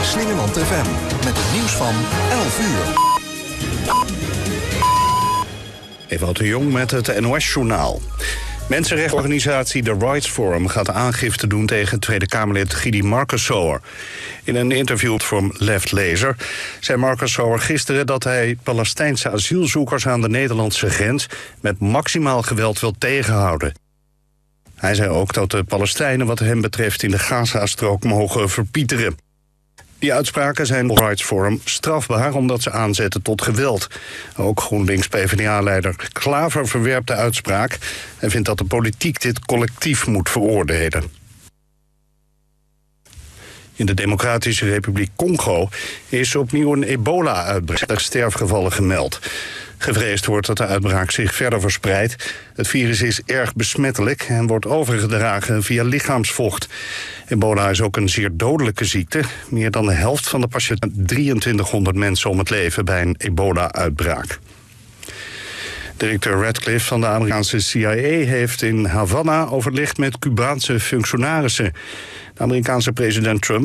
is Slingerland FM met het nieuws van 11 uur. Ewout de Jong met het NOS-journaal. Mensenrechtenorganisatie The Rights Forum gaat aangifte doen tegen Tweede Kamerlid Gidi Marcusauer. In een interview voor Left Laser zei Marcusauer gisteren dat hij Palestijnse asielzoekers aan de Nederlandse grens met maximaal geweld wil tegenhouden. Hij zei ook dat de Palestijnen wat hem betreft in de Gaza-strook mogen verpieteren. Die uitspraken zijn voor Rights Forum strafbaar omdat ze aanzetten tot geweld. Ook GroenLinks-PVDA-leider Klaver verwerpt de uitspraak en vindt dat de politiek dit collectief moet veroordelen. In de Democratische Republiek Congo is opnieuw een ebola-uitbraak. Er sterfgevallen gemeld. Gevreesd wordt dat de uitbraak zich verder verspreidt. Het virus is erg besmettelijk en wordt overgedragen via lichaamsvocht. Ebola is ook een zeer dodelijke ziekte. Meer dan de helft van de patiënten, 2300 mensen om het leven bij een ebola-uitbraak. Directeur Radcliffe van de Amerikaanse CIA heeft in Havana overlegd met Cubaanse functionarissen. De Amerikaanse president Trump